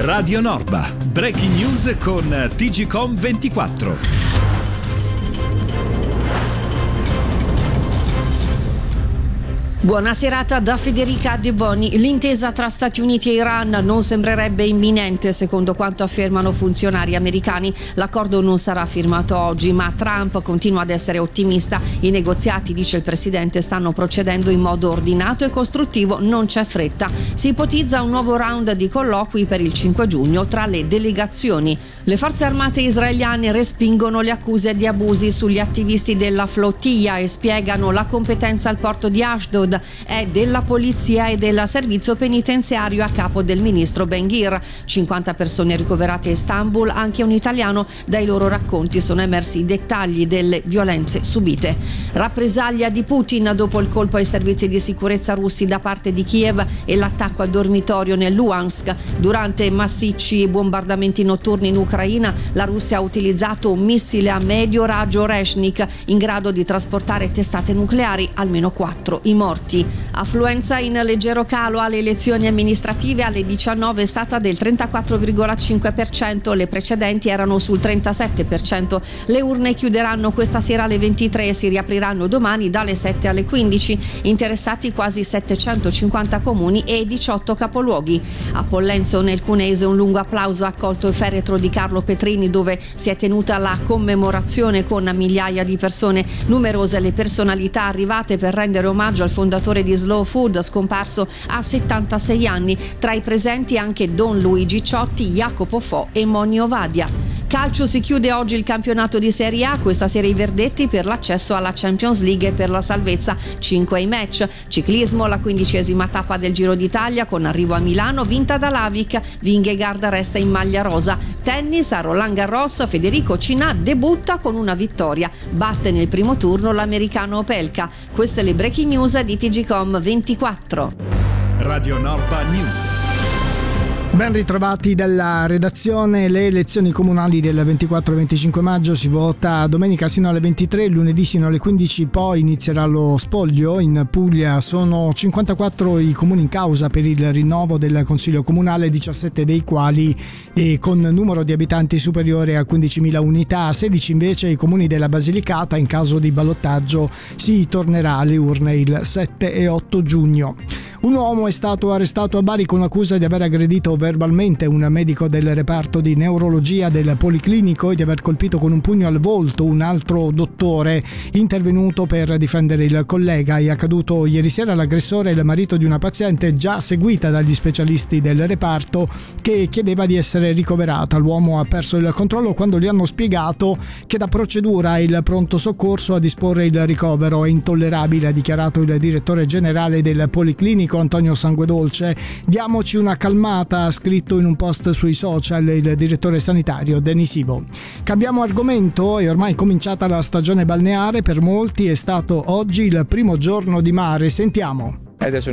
Radio Norba, breaking news con TGcom 24. Buona serata da Federica De Boni. L'intesa tra Stati Uniti e Iran non sembrerebbe imminente, secondo quanto affermano funzionari americani. L'accordo non sarà firmato oggi, ma Trump continua ad essere ottimista. I negoziati, dice il presidente, stanno procedendo in modo ordinato e costruttivo, non c'è fretta. Si ipotizza un nuovo round di colloqui per il 5 giugno tra le delegazioni. Le forze armate israeliane respingono le accuse di abusi sugli attivisti della flottiglia e spiegano la competenza al porto di Ashdod è della polizia e del servizio penitenziario a capo del ministro Ben-Gvir. 50 persone ricoverate a Istanbul, anche un italiano. Dai loro racconti sono emersi i dettagli delle violenze subite. Rappresaglia di Putin dopo il colpo ai servizi di sicurezza russi da parte di Kiev e l'attacco al dormitorio nel Luhansk. Durante massicci bombardamenti notturni in Ucraina, la Russia ha utilizzato un missile a medio raggio Oreshnik in grado di trasportare testate nucleari, almeno 4 i morti. Affluenza in leggero calo alle elezioni amministrative, alle 19 è stata del 34,5%, le precedenti erano sul 37%. Le urne chiuderanno questa sera alle 23 e si riapriranno domani dalle 7 alle 15. Interessati quasi 750 comuni e 18 capoluoghi. A Pollenzo nel Cuneese un lungo applauso ha accolto il feretro di Carlo Petrini, dove si è tenuta la commemorazione con migliaia di persone. Numerose le personalità arrivate per rendere omaggio al fondatore di Slow Food, scomparso a 76 anni. Tra i presenti anche Don Luigi Ciotti, Jacopo Fo e Moni Ovadia. Calcio, si chiude oggi il campionato di Serie A, questa sera i verdetti per l'accesso alla Champions League e per la salvezza. 5 i match. Ciclismo, la 15ª tappa del Giro d'Italia con arrivo a Milano, vinta da Lavic. Vingegaard resta in maglia rosa. Tennis, a Roland Garros Federico Cinà debutta con una vittoria, batte nel primo turno l'americano Opelka. Queste le breaking news di TGcom 24. Radio Norba News. Ben ritrovati dalla redazione. Le elezioni comunali del 24 e 25 maggio si vota domenica sino alle 23, lunedì sino alle 15, poi inizierà lo spoglio. In Puglia sono 54 i comuni in causa per il rinnovo del Consiglio Comunale, 17 dei quali con numero di abitanti superiore a 15.000 unità, 16 invece i comuni della Basilicata. In caso di ballottaggio si tornerà alle urne il 7 e 8 giugno. Un uomo è stato arrestato a Bari con l'accusa di aver aggredito verbalmente un medico del reparto di neurologia del Policlinico e di aver colpito con un pugno al volto un altro dottore intervenuto per difendere il collega. È accaduto ieri sera. L'aggressore è il marito di una paziente già seguita dagli specialisti del reparto che chiedeva di essere ricoverata. L'uomo ha perso il controllo quando gli hanno spiegato che da procedura è il pronto soccorso a disporre il ricovero. È intollerabile, ha dichiarato il direttore generale del Policlinico Antonio Sanguedolce. Diamoci una calmata, ha scritto in un post sui social il direttore sanitario Denisivo. Cambiamo argomento. È ormai cominciata la stagione balneare, per molti è stato oggi il primo giorno di mare. Sentiamo. Adesso